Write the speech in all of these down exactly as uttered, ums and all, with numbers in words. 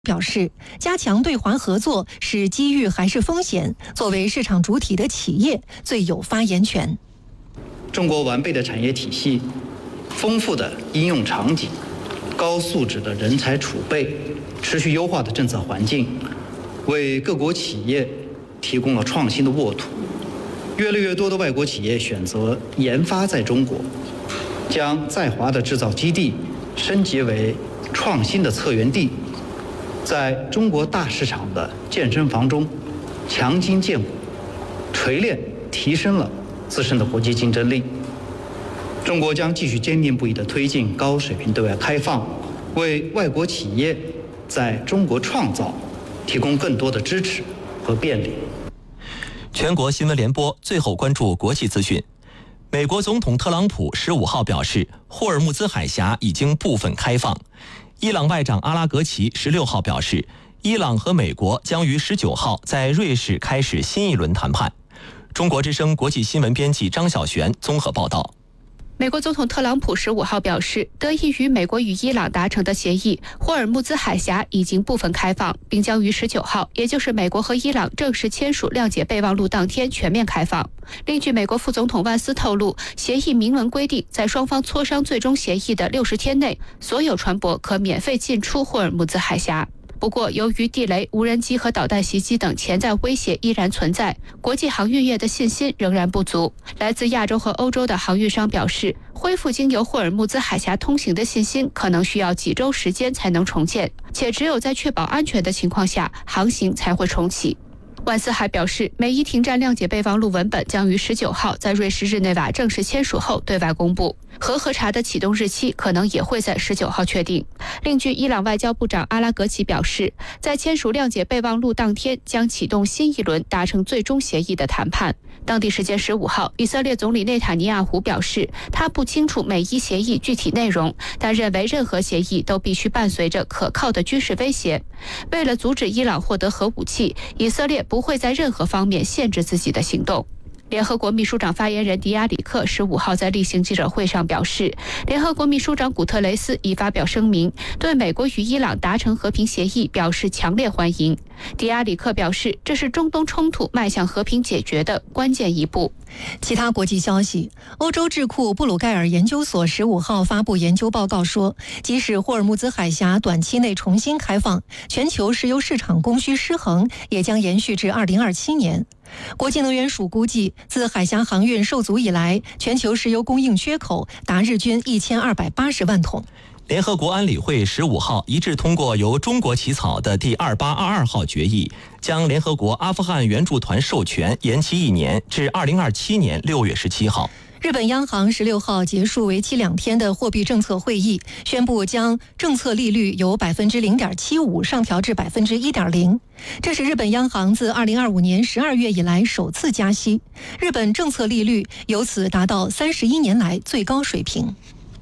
表示，加强对华合作是机遇还是风险？作为市场主体的企业最有发言权。 中国完备的产业体系、丰富的应用场景、高素质的人才储备、持续优化的政策环境，为各国企业提供了创新的沃土。越来越多的外国企业选择研发在中国，将在华的制造基地升级为创新的策源地。在中国大市场的健身房中，强筋健骨，锤炼提升了自身的国际竞争力。中国将继续坚定不移地推进高水平对外开放，为外国企业在中国创造提供更多的支持和便利。 全国新闻联播最后关注国际资讯。美国总统特朗普十五号表示，霍尔木兹海峡已经部分开放。伊朗外长阿拉格齐十六号表示，伊朗和美国将于十九号在瑞士开始新一轮谈判。中国之声国际新闻编辑张小璇综合报道。 美国总统特朗普十五号表示，得益于美国与伊朗达成的协议，霍尔木兹海峡已经部分开放，并将于十九号，也就是美国和伊朗正式签署谅解备忘录当天全面开放。另据美国副总统万斯透露，协议明文规定，在双方磋商最终协议的六十天内，所有船舶可免费进出霍尔木兹海峡。不过，由于地雷、无人机和导弹袭击等潜在威胁依然存在，国际航运业的信心仍然不足。来自亚洲和欧洲的航运商表示，恢复经由霍尔木兹海峡通行的信心可能需要几周时间才能重建，且只有在确保安全的情况下，航行才会重启。万斯还表示，美伊停战谅解备忘录文本将于十九号在瑞士日内瓦正式签署后对外公布，核核查的启动日期可能也会在十九号确定。另据伊朗外交部长阿拉格齐表示，在签署谅解备忘录当天将启动新一轮达成最终协议的谈判。当地时间十五号，以色列总理内塔尼亚胡表示，他不清楚美伊协议具体内容，但认为任何协议都必须伴随着可靠的军事威胁。为了阻止伊朗获得核武器，以色列不会在任何方面限制自己的行动。联合国秘书长发言人迪亚里克十五号在例行记者会上表示，联合国秘书长古特雷斯已发表声明，对美国与伊朗达成和平协议表示强烈欢迎。迪亚里克表示，这是中东冲突迈向和平解决的关键一步。 其他国际消息，欧洲智库布鲁盖尔研究所十五号发布研究报告说，即使霍尔木兹海峡短期内重新开放，全球石油市场供需失衡也将延续至二零二七年。国际能源署估计，自海峡航运受阻以来，全球石油供应缺口达日均一千二百八十万桶。 联合国安理会十五号一致通过由中国起草的第二八二二号决议，将联合国阿富汗援助团授权延期一年至二零二七年六月十七号。 日本央行十六号结束为期两天的货币政策会议，宣布将政策利率由百分之零点七五上调至百分之一点零。这是日本央行自二零二五年十二月以来首次加息，日本政策利率由此达到三十一年来最高水平。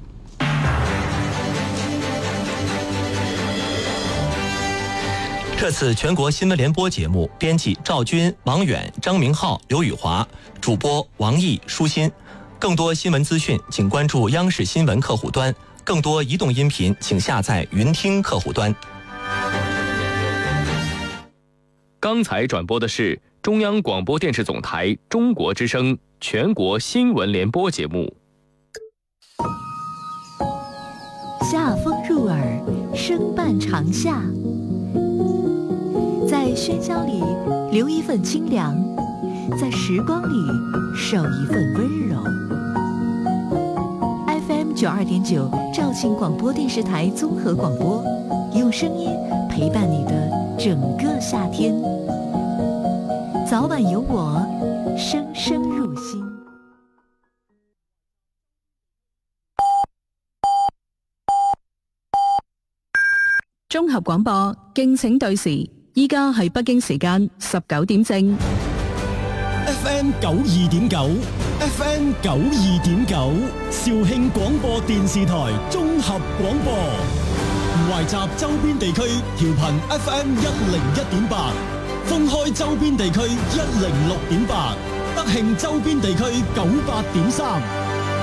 这次全国新闻联播节目，编辑赵军、王远、张明浩、刘宇华，主播王毅、舒心。更多新闻资讯，请关注央视新闻客户端；更多移动音频，请下载云听客户端。 刚才转播的是中央广播电视总台中国之声全国新闻联播节目。 夏风入耳，声伴长夏。在喧嚣里留一份清凉，在时光里守一份温柔。F M 九二点九肇庆广播电视台综合广播，用声音陪伴你的整个夏天。早晚有我，声声入心。 綜合廣播，敬請對時。依家係北京時間十九點正。 F M 九二點九 ，F M 九二點九，肇慶廣播電視台綜合廣播，懷集周邊地區調頻 F M 一零一點八，封開周邊地區一零六點八，德慶周邊地區九八點三。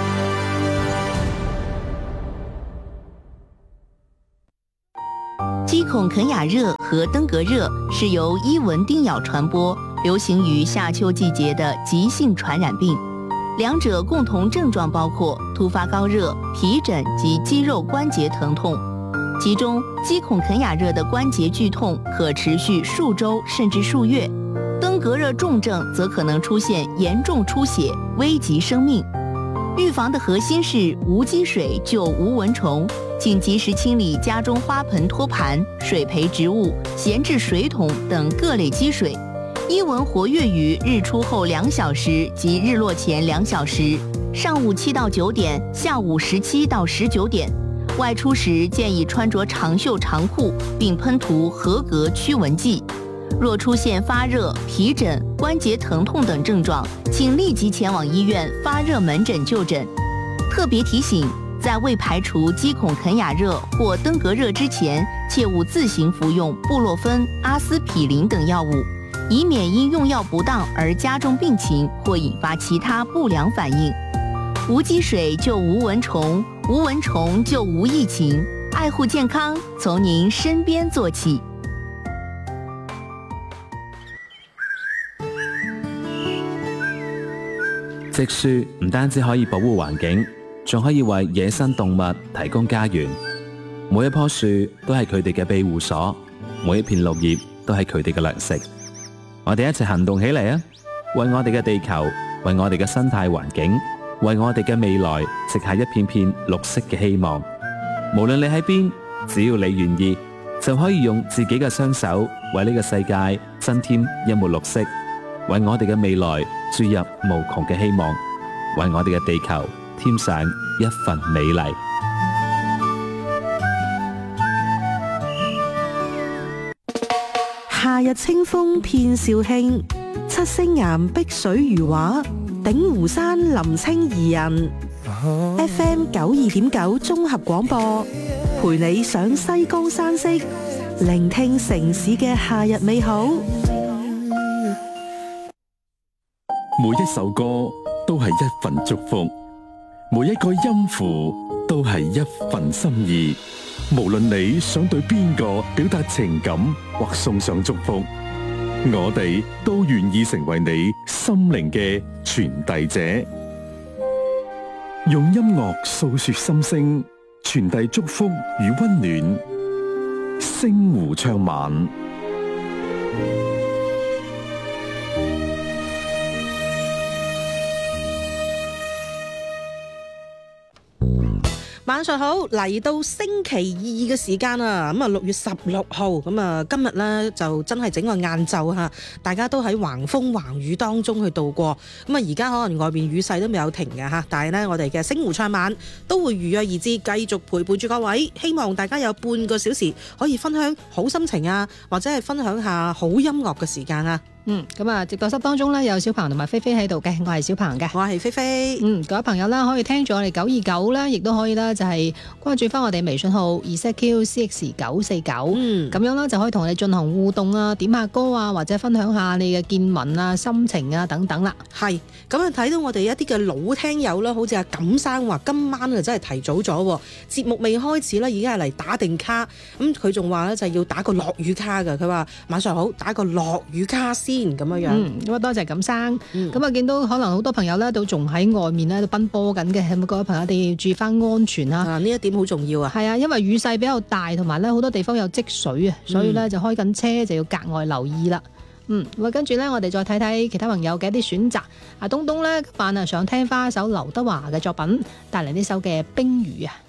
繼鸡孔肯雅热和登革热是由伊蚊叮咬传播，流行于夏秋季节的急性传染病。两者共同症状包括突发高热、皮疹及肌肉关节疼痛。其中，鸡孔肯雅热的关节剧痛可持续数周甚至数月，登革热重症则可能出现严重出血，危及生命。预防的核心是无积水救无蚊虫，请及时清理家中花盆、托盘、水培植物、闲置水桶等各类积水。伊蚊活跃于日出后两小时及日落前两小时，上午七到九点，下午十七到十九点。外出时建议穿着长袖长裤，并喷涂合格驱蚊剂。若出现发热、皮疹、关节疼痛等症状，请立即前往医院发热门诊就诊。特别提醒，在未排除鸡孔肯雅热或登革热之前，切勿自行服用布洛芬、阿司匹林等药物，以免因用药不当而加重病情或引发其他不良反应。无积水就无蚊虫，无蚊虫就无疫情。爱护健康，从您身边做起。 植樹唔單止可以保護環境，仲可以為野生動物提供家園。每一棵樹都係佢哋嘅庇護所，每一片綠葉都係佢哋嘅糧食。我哋一齊行動起嚟啊！為我哋嘅地球，為我哋嘅生態環境，為我哋嘅未來植下一片片綠色嘅希望。無論你喺邊，只要你願意，就可以用自己嘅雙手為呢個世界增添一抹綠色，為我哋嘅未來注入無窮嘅希望，為我哋嘅地球添上一份美麗。 夏日清風遍肇慶，七星岩碧水如畫，鼎湖山林清怡人。F M 九二點九綜合廣播，陪你上西江山色，聆聽城市嘅夏日美好。 每一首歌都係一份祝福，每一個音符都係一份心意。無論你想對邊個表達情感或送上祝福，我哋都願意成為你心靈嘅傳遞者，用音樂訴說心聲，傳遞祝福與溫暖。星湖唱晚。 晚上好，嚟到星期二嘅時間啊，咁啊六月十六號，咁啊今日咧就真係整個晏晝吓，大家都喺橫風橫雨當中去度過。咁啊而家可能外邊雨勢都未有停嘅吓，但係咧我哋嘅星湖唱晚都會如約而至，繼續陪伴住各位。希望大家有半個小時可以分享好心情啊，或者係分享下好音樂嘅時間啊。 嗯，咁啊，直播室當中呢，有小鵬同埋菲菲喺度嘅，我係小鵬嘅， 我係菲菲。 嗯，各位朋友啦，可以聽住我哋九二九啦，亦都可以啦，就係關注翻我哋微信號 Z Q C X 九四九，嗯，咁樣啦就可以同我哋進行互動啊，點下歌啊，或者分享下你嘅見聞啊、心情啊等等啦。係，咁啊睇到我哋一啲嘅老聽友啦，好似阿錦生話今晚啊真係提早咗，節目未開始啦，已經係嚟打定卡，咁佢仲話咧就係要打個落雨卡㗎，佢話晚上好，打個落雨卡先。咁樣樣，嗯，咁啊多謝錦生，咁啊見到可能好多朋友咧都仲喺外面咧都奔波緊嘅，咁各位朋友一定要注意翻安全啦。啊，呢一點好重要啊。係啊，因為雨勢比較大，同埋咧好多地方有積水啊，所以咧就開緊車就要格外留意啦。嗯，咁跟住咧我哋再睇睇其他朋友嘅一啲選擇。阿東東咧晚啊想聽翻一首劉德華嘅作品，帶嚟呢首嘅《冰雨》啊。